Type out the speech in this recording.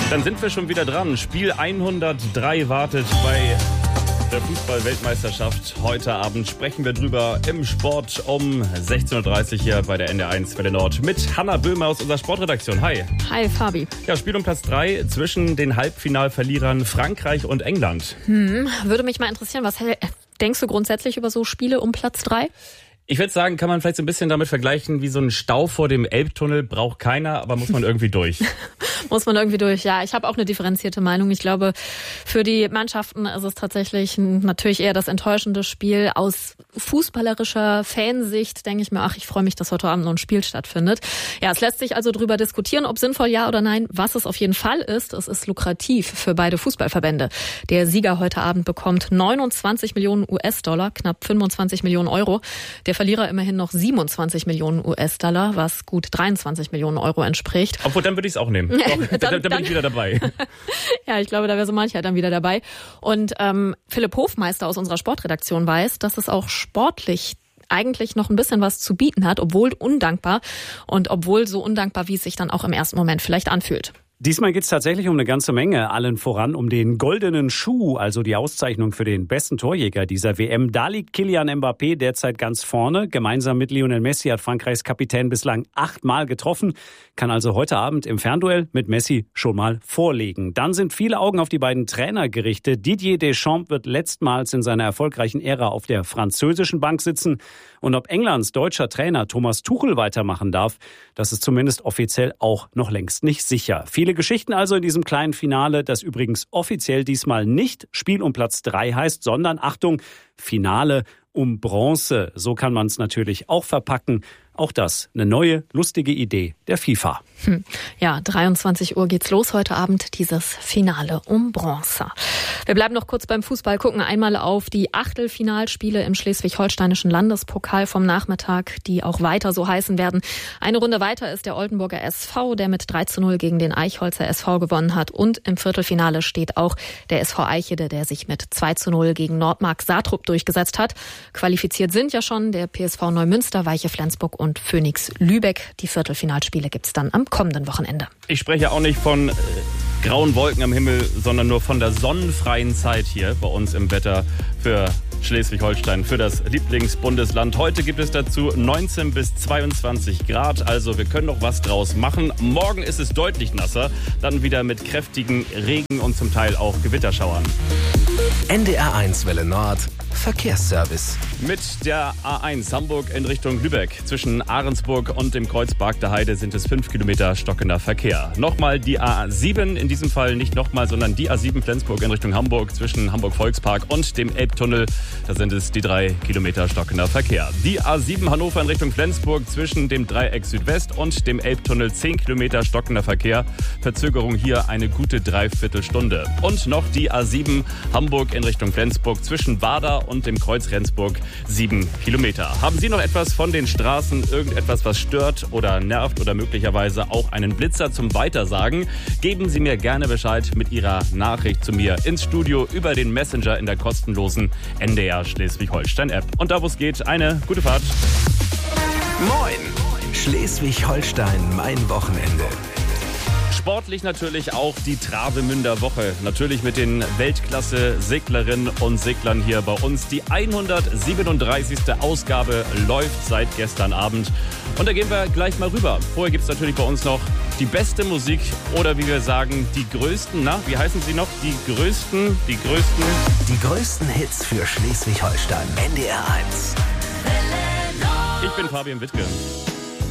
Dann sind wir schon wieder dran. Spiel 103 wartet bei der Fußball-Weltmeisterschaft. Heute Abend sprechen wir drüber im Sport um 16.30 Uhr hier bei der NDR1 Welle Nord mit Hanna Böhmer aus unserer Sportredaktion. Hi. Hi, Fabi. Ja, Spiel um Platz 3 zwischen den Halbfinalverlierern Frankreich und England. Würde mich mal interessieren, was denkst du grundsätzlich über so Spiele um Platz 3? Ich würde sagen, kann man vielleicht so ein bisschen damit vergleichen, wie so ein Stau vor dem Elbtunnel braucht keiner, aber muss man irgendwie durch. Muss man irgendwie durch, ja. Ich habe auch eine differenzierte Meinung. Ich glaube, für die Mannschaften ist es tatsächlich natürlich eher das enttäuschende Spiel. Aus fußballerischer Fansicht denke ich mir, ich freue mich, dass heute Abend noch ein Spiel stattfindet. Ja, es lässt sich also drüber diskutieren, ob sinnvoll ja oder nein. Was es auf jeden Fall ist, es ist lukrativ für beide Fußballverbände. Der Sieger heute Abend bekommt 29 Millionen US-Dollar, knapp 25 Millionen Euro. Der Verlierer immerhin noch 27 Millionen US-Dollar, was gut 23 Millionen Euro entspricht. Obwohl, dann würde ich es auch nehmen. Doch, dann bin ich wieder dabei. Ja, ich glaube, da wäre so mancher dann wieder dabei. Und Philipp Hofmeister aus unserer Sportredaktion weiß, dass es auch sportlich eigentlich noch ein bisschen was zu bieten hat, obwohl undankbar und obwohl so undankbar, wie es sich dann auch im ersten Moment vielleicht anfühlt. Diesmal geht es tatsächlich um eine ganze Menge, allen voran um den goldenen Schuh, also die Auszeichnung für den besten Torjäger dieser WM. Da liegt Kylian Mbappé derzeit ganz vorne. Gemeinsam mit Lionel Messi hat Frankreichs Kapitän bislang 8-mal getroffen, kann also heute Abend im Fernduell mit Messi schon mal vorlegen. Dann sind viele Augen auf die beiden Trainer gerichtet. Didier Deschamps wird letztmals in seiner erfolgreichen Ära auf der französischen Bank sitzen. Und ob Englands deutscher Trainer Thomas Tuchel weitermachen darf, das ist zumindest offiziell auch noch längst nicht sicher. Viele Geschichten also in diesem kleinen Finale, das übrigens offiziell diesmal nicht Spiel um Platz 3 heißt, sondern, Achtung, Finale um Bronze. So kann man es natürlich auch verpacken. Auch das eine neue, lustige Idee der FIFA. Ja, 23 Uhr geht's los heute Abend, dieses Finale um Bronze. Wir bleiben noch kurz beim Fußball, gucken einmal auf die Achtelfinalspiele im schleswig-holsteinischen Landespokal vom Nachmittag, die auch weiter so heißen werden. Eine Runde weiter ist der Oldenburger SV, der mit 3:0 gegen den Eichholzer SV gewonnen hat. Und im Viertelfinale steht auch der SV Eichede, der sich mit 2:0 gegen Nordmark Saatrup durchgesetzt hat. Qualifiziert sind ja schon der PSV Neumünster, Weiche Flensburg und Phoenix Lübeck. Die Viertelfinalspiele gibt's dann am kommenden Wochenende. Ich spreche auch nicht von grauen Wolken am Himmel, sondern nur von der sonnenfreien Zeit hier bei uns im Wetter für Schleswig-Holstein, für das Lieblingsbundesland. Heute gibt es dazu 19 bis 22 Grad, also wir können noch was draus machen. Morgen ist es deutlich nasser, dann wieder mit kräftigen Regen und zum Teil auch Gewitterschauern. NDR1 Welle Nord Verkehrsservice. Mit der A1 Hamburg in Richtung Lübeck zwischen Ahrensburg und dem Kreuz Bargter Heide sind es 5 Kilometer stockender Verkehr. Nochmal die A7, in diesem Fall nicht nochmal, sondern die A7 Flensburg in Richtung Hamburg zwischen Hamburg Volkspark und dem Elbtunnel. Da sind es die 3 Kilometer stockender Verkehr. Die A7 Hannover in Richtung Flensburg zwischen dem Dreieck Südwest und dem Elbtunnel 10 Kilometer stockender Verkehr. Verzögerung hier eine gute Dreiviertelstunde. Und noch die A7 Hamburg in Richtung Flensburg zwischen Bader und dem Kreuz Rendsburg 7 Kilometer. Haben Sie noch etwas von den Straßen, irgendetwas, was stört oder nervt oder möglicherweise auch einen Blitzer zum Weitersagen? Geben Sie mir gerne Bescheid mit Ihrer Nachricht zu mir ins Studio über den Messenger in der kostenlosen NDR Schleswig-Holstein-App. Und da, wo es geht, eine gute Fahrt. Moin! Schleswig-Holstein, mein Wochenende. Sportlich natürlich auch die Travemünder Woche. Natürlich mit den Weltklasse-Seglerinnen und Seglern hier bei uns. Die 137. Ausgabe läuft seit gestern Abend. Und da gehen wir gleich mal rüber. Vorher gibt es natürlich bei uns noch die beste Musik oder wie wir sagen, die größten, wie heißen sie noch? Die größten. Die größten Hits für Schleswig-Holstein. NDR 1. Ich bin Fabian Wittke.